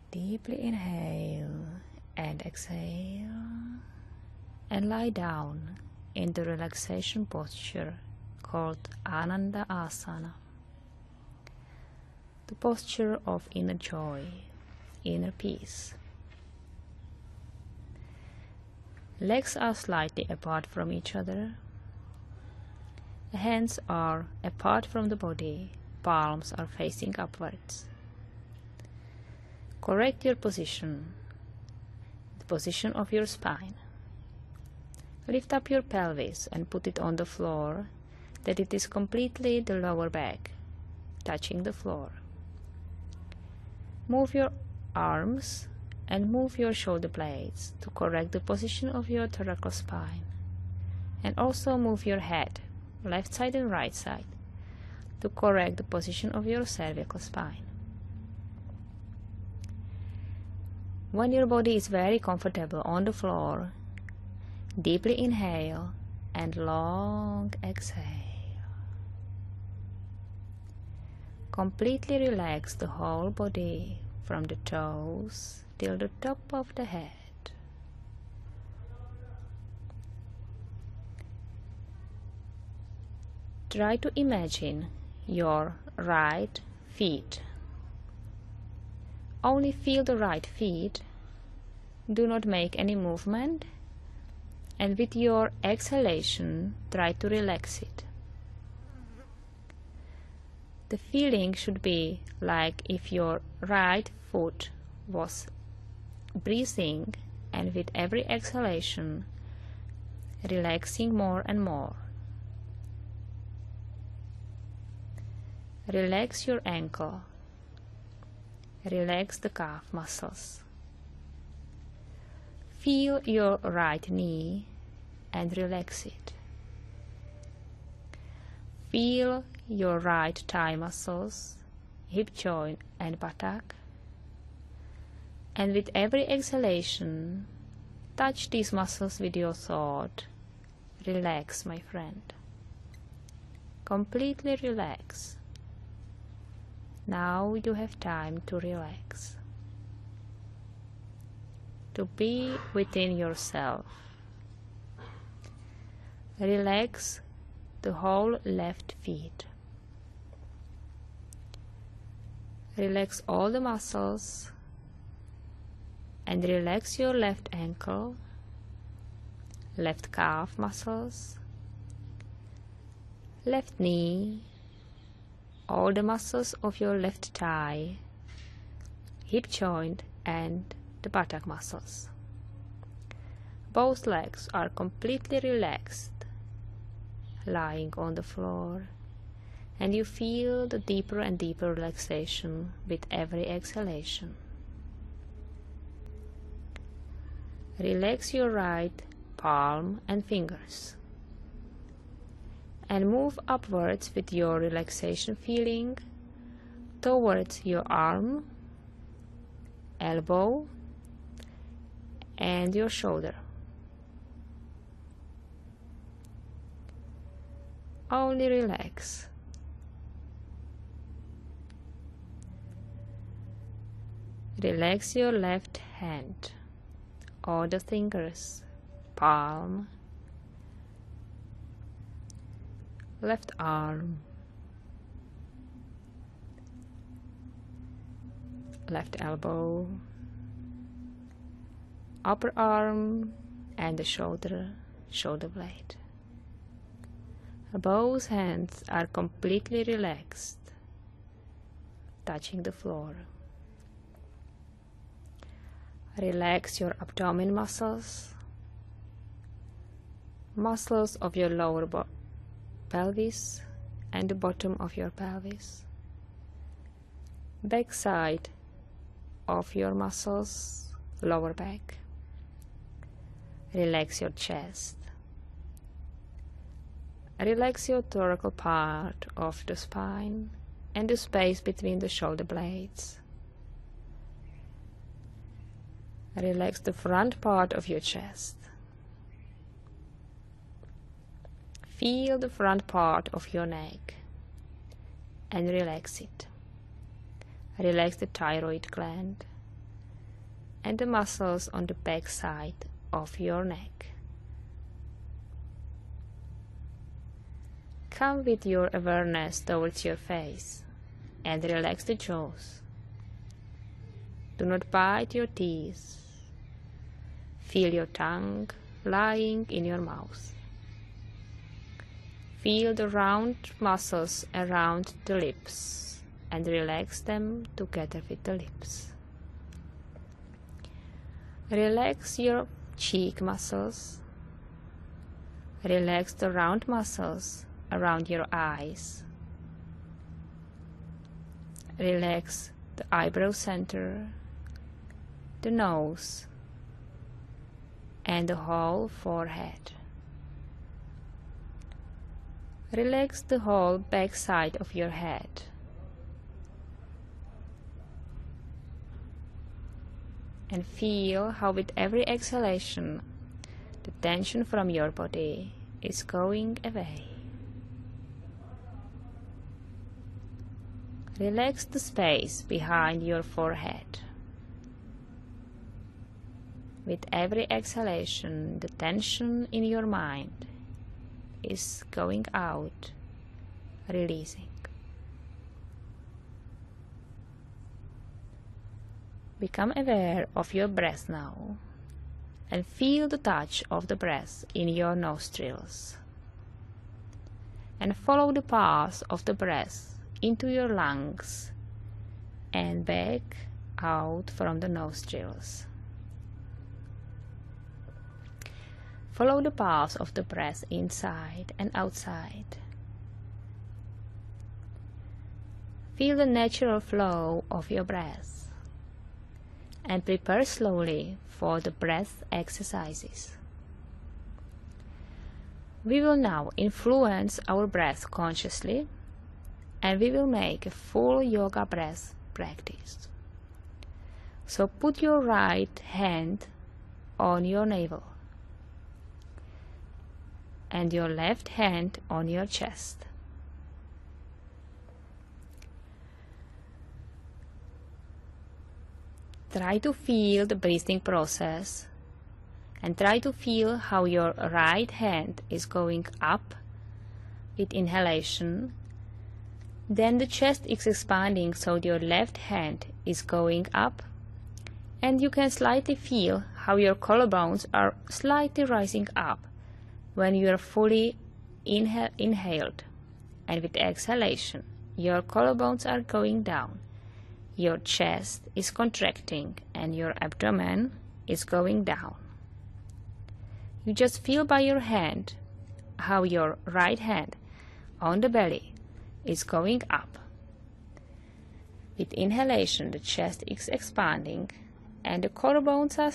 Deeply inhale and exhale, and lie down in the relaxation posture called Ananda Asana, the posture of inner joy, inner peace. Legs are slightly apart from each other. The hands are apart from the body, palms are facing upwards. Correct your position, the position of your spine. Lift up your pelvis and put it on the floor, that it is completely the lower back, touching the floor. Move your arms and move your shoulder blades to correct the position of your thoracic spine. And also move your head, left side and right side, to correct the position of your cervical spine. When your body is very comfortable on the floor, deeply inhale and long exhale. Completely relax the whole body from the toes till the top of the head. Try to imagine your right feet. Only feel the right feet. Do not make any movement. And with your exhalation, try to relax it. The feeling should be like if your right foot was breathing, and with every exhalation, relaxing more and more. Relax your ankle. Relax the calf muscles. Feel your right knee and relax it. Feel your right thigh muscles, hip joint and buttock. And with every exhalation, touch these muscles with your thought. Relax, my friend. Completely relax. Now you have time to relax. To be within yourself. Relax the whole left feet. Relax all the muscles and relax your left ankle, left calf muscles, left knee, all the muscles of your left thigh, hip joint and the buttock muscles. Both legs are completely relaxed, lying on the floor, and you feel the deeper and deeper relaxation with every exhalation. Relax your right palm and fingers, and move upwards with your relaxation feeling towards your arm, elbow, and your shoulder. Only relax. Relax your left hand, all the fingers, palm, left arm, left elbow, upper arm and the shoulder blade. Both hands are completely relaxed, touching the floor. Relax your abdomen muscles, muscles of your lower pelvis and the bottom of your pelvis, back side of your muscles, lower back. Relax your chest. Relax your thoracic part of the spine and the space between the shoulder blades. Relax the front part of your chest. Feel the front part of your neck and relax it. Relax the thyroid gland and the muscles on the back side of your neck. Come with your awareness towards your face and relax the jaws. Do not bite your teeth. Feel your tongue lying in your mouth. Feel the round muscles around the lips and relax them together with the lips. Relax your cheek muscles. Relax the round muscles around your eyes. Relax the eyebrow center, the nose, and the whole forehead. Relax the whole back side of your head. And feel how with every exhalation, the tension from your body is going away. Relax the space behind your forehead. With every exhalation, the tension in your mind is going out, releasing. Become aware of your breath now and feel the touch of the breath in your nostrils. And follow the path of the breath into your lungs and back out from the nostrils. Follow the path of the breath inside and outside. Feel the natural flow of your breath and prepare slowly for the breath exercises. We will now influence our breath consciously, and we will make a full yoga breath practice. So put your right hand on your navel and your left hand on your chest. Try to feel the breathing process and try to feel how your right hand is going up with inhalation. Then the chest is expanding, so your left hand is going up, and you can slightly feel how your collarbones are slightly rising up when you are fully inhaled, and with exhalation your collarbones are going down, your chest is contracting, and your abdomen is going down. You just feel by your hand how your right hand on the belly is going up. With inhalation, the chest is expanding and the collarbones are